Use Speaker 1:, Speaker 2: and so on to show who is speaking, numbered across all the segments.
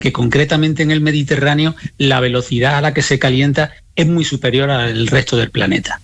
Speaker 1: que concretamente en el Mediterráneo la velocidad a la que se calienta es muy superior al resto del planeta.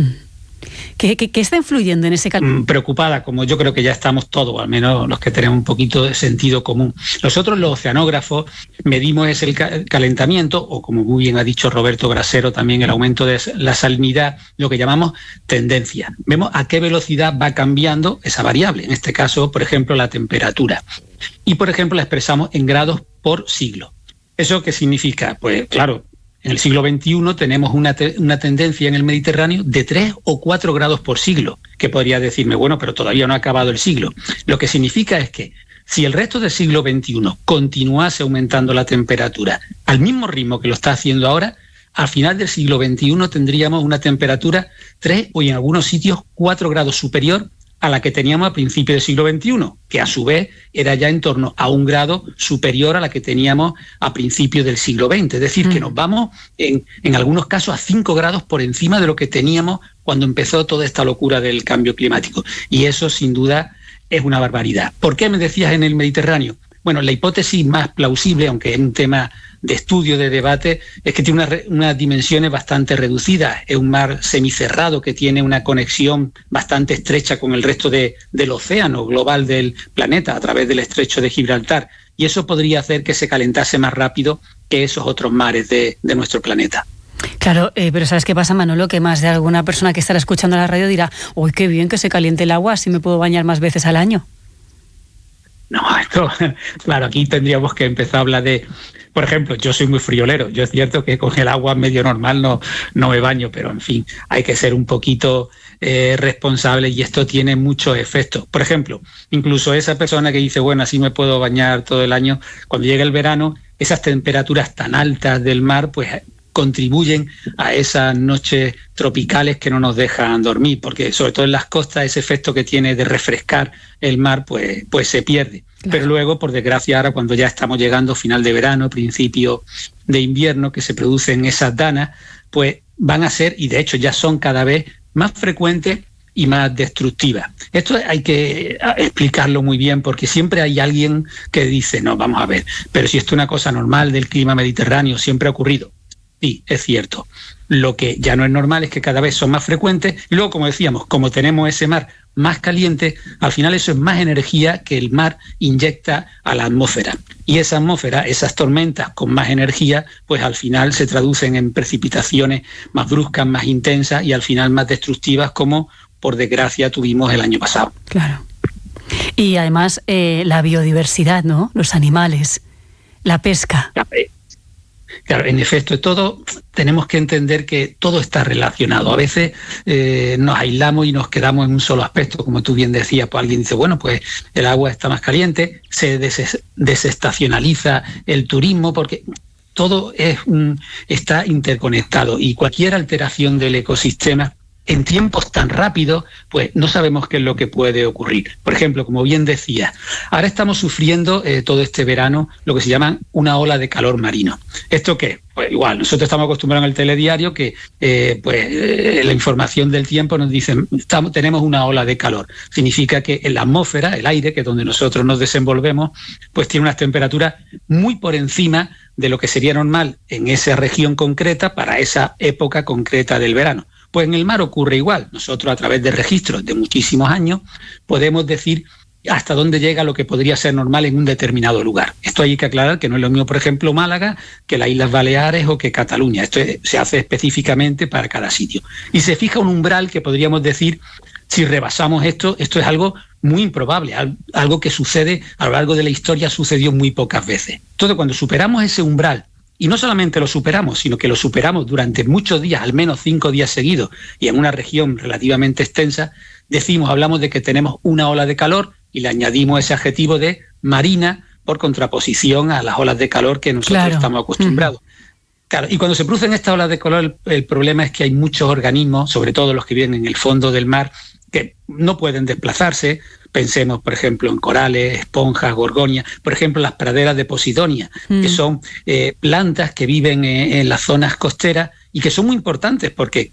Speaker 2: ¿Qué está influyendo en ese calentamiento?
Speaker 1: Preocupada, como yo creo que ya estamos todos, al menos los que tenemos un poquito de sentido común. Nosotros los oceanógrafos medimos ese calentamiento, o como muy bien ha dicho Roberto Brasero, también el aumento de la salinidad, lo que llamamos tendencia. Vemos a qué velocidad va cambiando esa variable, en este caso, por ejemplo, la temperatura. Y, por ejemplo, la expresamos en grados por siglo. ¿Eso qué significa? Pues, claro, en el siglo XXI tenemos una tendencia en el Mediterráneo de 3 o 4 grados por siglo, que podría decirme, bueno, pero todavía no ha acabado el siglo. Lo que significa es que si el resto del siglo XXI continuase aumentando la temperatura al mismo ritmo que lo está haciendo ahora, al final del siglo XXI tendríamos una temperatura 3 o en algunos sitios 4 grados superior a la que teníamos a principios del siglo XXI, que a su vez era ya en torno a 1 grado superior a la que teníamos a principios del siglo XX. Es decir, que nos vamos en algunos casos a 5 grados por encima de lo que teníamos cuando empezó toda esta locura del cambio climático. Y eso, sin duda, es una barbaridad. ¿Por qué me decías en el Mediterráneo? Bueno, la hipótesis más plausible, aunque es un tema de estudio, de debate, es que tiene unas dimensiones bastante reducidas. Es un mar semicerrado que tiene una conexión bastante estrecha con el resto del océano global del planeta a través del estrecho de Gibraltar. Y eso podría hacer que se calentase más rápido que esos otros mares de nuestro planeta.
Speaker 2: Claro, pero ¿sabes qué pasa, Manolo? Que más de alguna persona que estará escuchando la radio dirá, ¡uy, qué bien que se caliente el agua, así me puedo bañar más veces al año!
Speaker 1: No, esto, claro, aquí tendríamos que empezar a hablar de... Por ejemplo, yo soy muy friolero. Yo es cierto que con el agua medio normal no me baño, pero en fin, hay que ser un poquito responsable y esto tiene muchos efectos. Por ejemplo, incluso esa persona que dice, bueno, así me puedo bañar todo el año, cuando llega el verano, esas temperaturas tan altas del mar, pues contribuyen a esas noches tropicales que no nos dejan dormir, porque sobre todo en las costas ese efecto que tiene de refrescar el mar, pues se pierde. Claro. Pero luego, por desgracia, ahora cuando ya estamos llegando final de verano, principio de invierno, que se producen esas danas, pues van a ser, y de hecho ya son cada vez más frecuentes y más destructivas. Esto hay que explicarlo muy bien, porque siempre hay alguien que dice, no, vamos a ver, pero si esto es una cosa normal del clima mediterráneo, siempre ha ocurrido. Sí, es cierto. Lo que ya no es normal es que cada vez son más frecuentes y luego, como decíamos, como tenemos ese mar más caliente, al final eso es más energía que el mar inyecta a la atmósfera. Y esa atmósfera, esas tormentas con más energía, pues al final se traducen en precipitaciones más bruscas, más intensas y al final más destructivas, como por desgracia tuvimos el año pasado.
Speaker 2: Claro. Y además la biodiversidad, ¿no? Los animales, la pesca.
Speaker 1: Claro, en efecto, tenemos que entender que todo está relacionado. A veces nos aislamos y nos quedamos en un solo aspecto, como tú bien decías, pues alguien dice, bueno, pues el agua está más caliente, se desestacionaliza el turismo, porque todo está interconectado y cualquier alteración del ecosistema en tiempos tan rápidos, pues no sabemos qué es lo que puede ocurrir. Por ejemplo, como bien decía, ahora estamos sufriendo todo este verano lo que se llama una ola de calor marino. ¿Esto qué? Pues igual, nosotros estamos acostumbrados en el telediario que la información del tiempo nos dice tenemos una ola de calor. Significa que en la atmósfera, el aire, que es donde nosotros nos desenvolvemos, pues tiene unas temperaturas muy por encima de lo que sería normal en esa región concreta para esa época concreta del verano. Pues en el mar ocurre igual. Nosotros, a través de registros de muchísimos años, podemos decir hasta dónde llega lo que podría ser normal en un determinado lugar. Esto hay que aclarar que no es lo mismo, por ejemplo, Málaga, que las Islas Baleares o que Cataluña. Esto se hace específicamente para cada sitio. Y se fija un umbral que podríamos decir, si rebasamos esto es algo muy improbable, algo que sucede a lo largo de la historia, sucedió muy pocas veces. Entonces, cuando superamos ese umbral, y no solamente lo superamos, sino que lo superamos durante muchos días, al menos 5 días seguidos, y en una región relativamente extensa, hablamos de que tenemos una ola de calor y le añadimos ese adjetivo de marina por contraposición a las olas de calor que nosotros estamos acostumbrados. Claro, y cuando se producen estas olas de calor, el problema es que hay muchos organismos, sobre todo los que viven en el fondo del mar, que no pueden desplazarse. Pensemos, por ejemplo, en corales, esponjas, gorgonias, por ejemplo, las praderas de Posidonia, que son plantas que viven en las zonas costeras y que son muy importantes porque